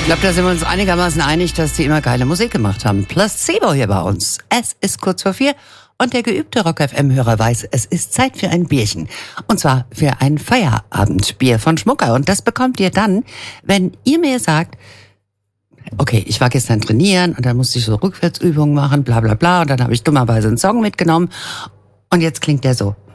Ich glaube, da sind wir uns einigermaßen einig, dass die immer geile Musik gemacht haben. Placebo hier bei uns. Es ist kurz vor 4 und der geübte Rock-FM-Hörer weiß, es ist Zeit für ein Bierchen. Und zwar für ein Feierabendbier von Schmucker. Und das bekommt ihr dann, wenn ihr mir sagt, okay, ich war gestern trainieren und dann musste ich so Rückwärtsübungen machen, bla bla bla. Und dann habe ich dummerweise einen Song mitgenommen. Und jetzt klingt der so.